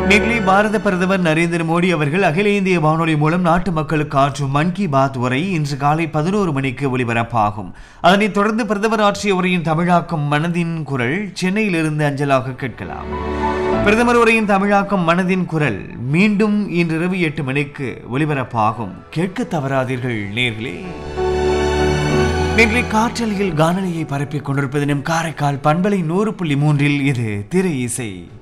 நேற்று பாரத பிரதமர் நரேந்திர மோடி அவர்கள் அகில இந்திய வானொலி மூலம் நாட்டு மக்களுக்கு ஆற்றும் மன் கி பாத் உரை இன்று காலை 11 மணிக்கு ஒலிபரப்பாகும். அதனைத் தொடர்ந்து பிரதமர் ஆற்றிய உரையின் தமிழாக்கம் மனதின் குரல் சென்னையிலிருந்து அஞ்சலாக கேட்கலாம். பிரதமர் உரையின் தமிழாக்கம் மனதின் குரல் மீண்டும் இன்றிரவு 8 மணிக்கு ஒலிபரப்பாகும். கேட்க தவறாதீர்கள் நேர்களே. நேற்று காற்றலையில் கானலையை பரப்பிக் கொண்டிருப்பது நம் காரைக்கால் பண்பலை 100.3 இது திரை இசை.